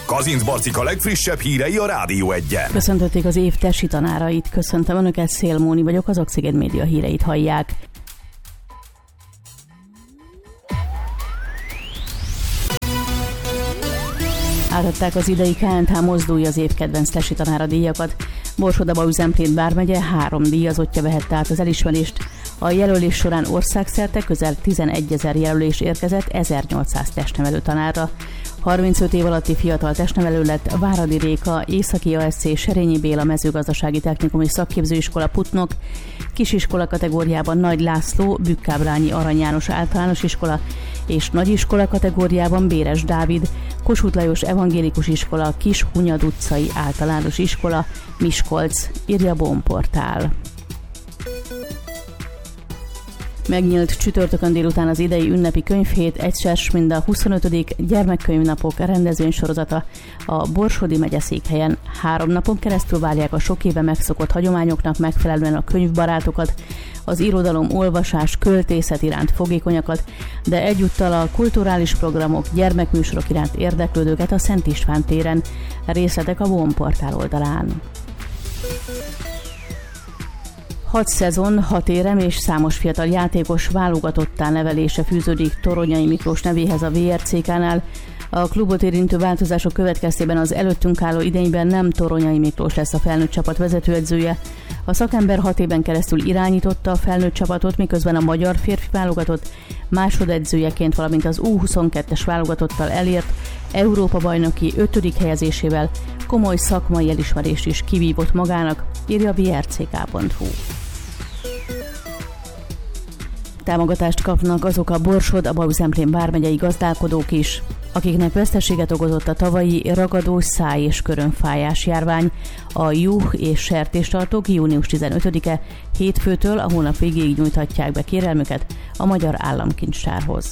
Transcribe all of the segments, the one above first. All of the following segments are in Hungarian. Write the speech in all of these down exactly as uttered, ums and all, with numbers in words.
Kazinc Barcika legfrissebb hírei a Rádió Egyen. Köszöntötték az év tesi tanárait. Köszöntöm Önöket, Szél Móni vagyok, az Oxigén Média híreit hallják. Átadták az idei ká en há Mozdulj az év kedvenc tesi tanára díjakat. Borsod-Abaúj-Zemplén vármegye három díjazottja vehette át az elismerést. A jelölés során országszerte közel tizenegyezer jelölés érkezett ezernyolcszáz testnevelő tanárra. harmincöt év alatti fiatal testnevelő lett Váradi Réka, Északi á es cé, Serényi Béla mezőgazdasági technikum és szakképzőiskola Putnok, kisiskola kategóriában Nagy László, Bükkábrányi Arany János általános iskola, és nagyiskola kategóriában Béres Dávid, Kossuth Lajos evangélikus iskola, Kishunyad utcai általános iskola, Miskolc, írja Bonportál. Megnyílt csütörtökön délután az idei ünnepi könyvhét, egyszer mind a huszonötödik gyermekkönyvnapok rendezvénysorozata a Borsodi megyeszékhelyen. Három napon keresztül várják a sok éve megszokott hagyományoknak megfelelően a könyvbarátokat, az irodalom, olvasás, költészet iránt fogékonyakat, de egyúttal a kulturális programok, gyermekműsorok iránt érdeklődőket a Szent István téren. Részletek a Bonportál oldalán. Hat szezon, hat érem és számos fiatal játékos válogatottá nevelése fűződik Toronyai Miklós nevéhez a vé er cé ká-nál. A klubot érintő változások következtében az előttünk álló idényben nem Toronyai Miklós lesz a felnőtt csapat vezetőedzője. A szakember hat éven keresztül irányította a felnőtt csapatot, miközben a magyar férfi válogatott másodedzőjeként, valamint az U huszonkettes válogatottal elért Európa-bajnoki ötödik helyezésével komoly szakmai elismerést is kivívott magának, írja bé er cé ká pont hú. Támogatást kapnak azok a Borsod-Abaúj-Zemplén vármegyei gazdálkodók is, akiknek veszteséget okozott a tavalyi ragadós száj- és körömfájás járvány. A juh és sertéstartók június tizenötödike hétfőtől a hónap végéig nyújthatják be kérelmüket a Magyar Államkincstárhoz.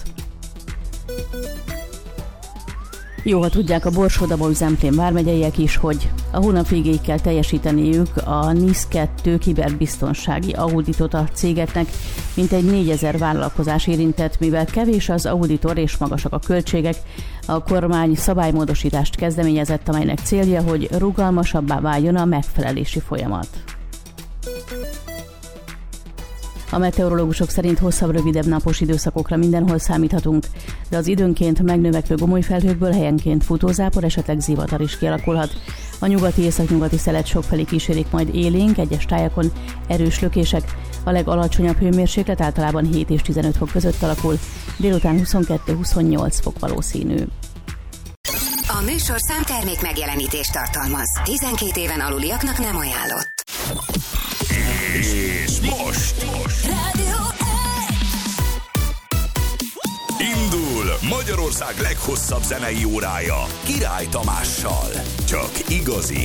Jó, ha tudják a Borsod-Abaúj-Zemplén vármegyeiek is, hogy a hónap végéig kell teljesíteniük a en i es kettő kiberbiztonsági auditot a cégeknek, mintegy négyezer vállalkozás érintett, mivel kevés az auditor és magasak a költségek. A kormány szabálymódosítást kezdeményezett, amelynek célja, hogy rugalmasabbá váljon a megfelelési folyamat. A meteorológusok szerint hosszabb, rövidebb napos időszakokra mindenhol számíthatunk, de az időnként megnövekvő gomoly felhőkből helyenként futózápor, esetleg zivatar is kialakulhat. A nyugati északnyugati szelet sokfelé kísérik majd élénk, egyes tájakon erős lökések. A legalacsonyabb hőmérséklet általában hét és tizenöt fok között alakul, délután huszonkettő-huszonnyolc fok valószínű. A műsorszám termék megjelenítést tartalmaz. tizenkét éven aluliaknak nem ajánlott. És most, most. Rádió Indul Magyarország leghosszabb zenei órája Király Tamással. Csak igazi